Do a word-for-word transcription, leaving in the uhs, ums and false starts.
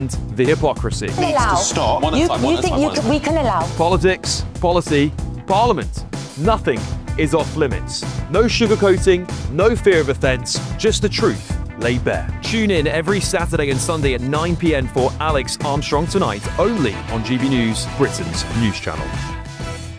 the hypocrisy. Allow. To stop. One at You, a time, you one at a think time, you one at a can, we can allow? Politics, policy, parliament. Nothing is off limits. No sugarcoating, no fear of offence, just the truth laid bare. Tune in every Saturday and Sunday at nine p m for Alex Armstrong Tonight, only on G B News, Britain's news channel.